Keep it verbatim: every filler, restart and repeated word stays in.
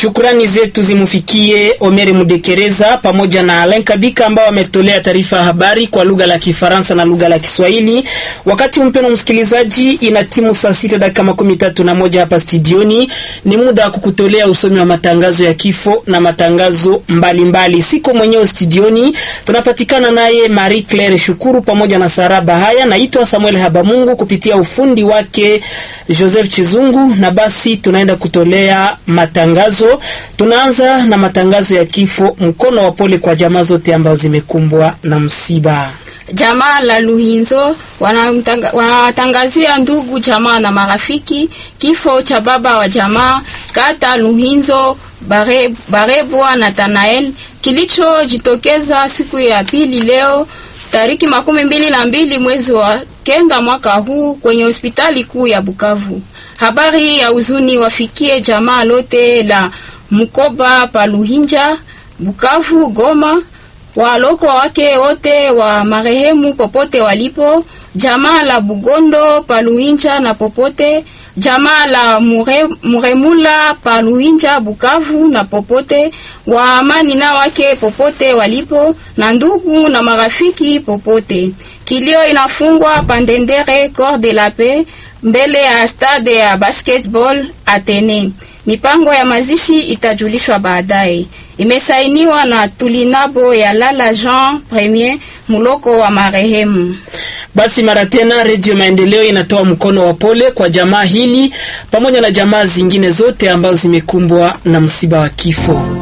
Shukrani zetu zimufikie Omeri Mudekereza pamoja na Alain Kabika ambao wametolea taarifa ya habari kwa lugha la Kifaransa na lugha la Kiswahili. Wakati mpeno msikilizaji, ina timu saa sita dakika makumi tatu na moja hapa studioni. Ni muda wa kukutolea usomi wa matangazo ya kifo na matangazo mbalimbali mbali. Siko mwenyewe studioni, tunapatikana naye Marie Claire Shukuru pamoja na Sara Bahaya. Naitwa Samuel Habamungu kupitia ufundi wake Joseph Chizungu, na basi tunaenda kutolea matangazo. Tunaanza na matangazo ya kifo. Mkono wa pole kwa jamaa zote ambazo zimekumbwa na msiba. Jamaa la Luhinzo wanawatangazia ndugu, jamaa na marafiki kifo cha baba wa jamaa kata Luhinzo Bare, Barebwa Nathanael kilichojitokeza siku ya pili leo tariki makumi mbili na mbili mwezi wa kenda mwaka huu kwenye hospitali kuu ya Bukavu. Habari ya uzuni wafikie jamaa lote la Mkoba Paluhinja, Bukavu, Goma, waloko wake wote wa marehemu popote walipo, jamaa la Bugondo Paluhinja na popote, jamaa la Mure, Muremula Paluhinja Bukavu na popote, wa amani na wake popote walipo, na ndugu na marafiki popote. Kilio inafungwa Pandendere Corps de la Paix mbele ya stade ya basketball Atene. Mipango ya mazishi itajulishwa baadaye. Imesainiwa na Tulinabo ya Lala Jean Premier, muloko wa marehemu. Basi mara tena Radio Maendeleo inatoa mkono wa pole kwa jamaa hili pamoja na jamaa zingine zote ambazo zimekumbwa na msiba wa kifo.